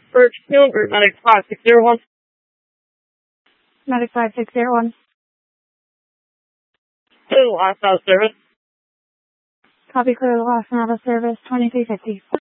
For New Group, Medic 5601. Medic 5601. Lost out of service. Copy, clear the lost and out of service, 2350.